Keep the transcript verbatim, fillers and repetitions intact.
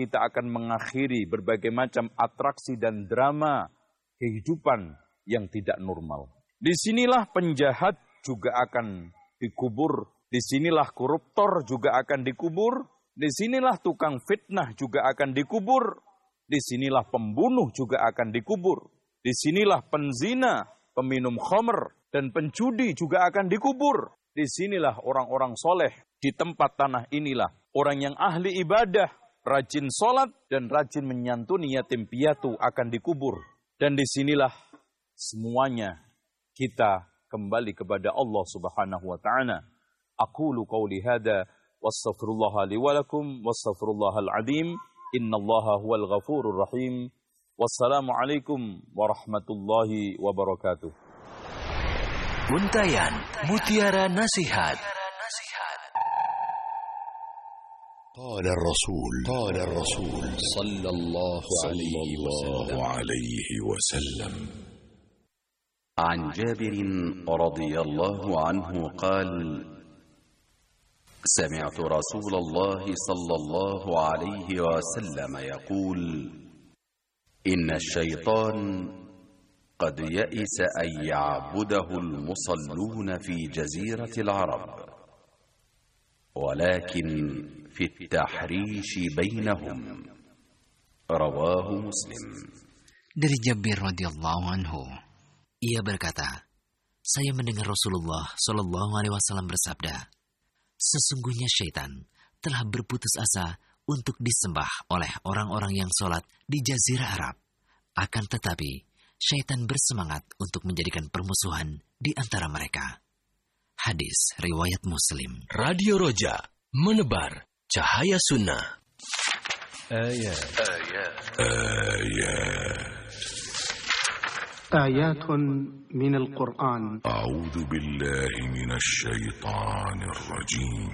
kita akan mengakhiri berbagai macam atraksi dan drama kehidupan yang tidak normal. Disinilah penjahat juga akan dikubur. Disinilah koruptor juga akan dikubur. Disinilah tukang fitnah juga akan dikubur. Disinilah pembunuh juga akan dikubur. Disinilah penzina, peminum khamr, dan pencudi juga akan dikubur. Disinilah orang-orang soleh. Di tempat tanah inilah orang yang ahli ibadah, rajin sholat, dan rajin menyantuni yatim piatu akan dikubur. Dan disinilah semuanya kita kembali kepada Allah Subhanahu wa Ta'ala. Aqulu qawli hadha wastaghfirullah li wa lakum wastaghfirullahal azim. Innallaha huwal ghafurur rahim. Wassalamualaikum warahmatullahi wabarakatuh. Untayan Mutiara Nasihat. قال الرسول قال الرسول صلى الله عليه وسلم عن جابر رضي الله عنه قال سمعت رسول الله صلى الله عليه وسلم يقول إن الشيطان قد يئس أن يعبده المصلون في جزيرة العرب ولكن في التحريش بينهم رواه مسلم. Dari Jabir radhiyallahu anhu, ia berkata, saya mendengar Rasulullah Shallallahu alaihi wasallam bersabda, sesungguhnya syaitan telah berputus asa untuk disembah oleh orang-orang yang sholat di Jazirah Arab. Akan tetapi, syaitan bersemangat untuk menjadikan permusuhan di antara mereka. Hadis riwayat Muslim. Radio Roja menebar cahaya sunnah. آيات آيات آيات آيات من القرآن. أعوذ بالله من الشيطان الرجيم.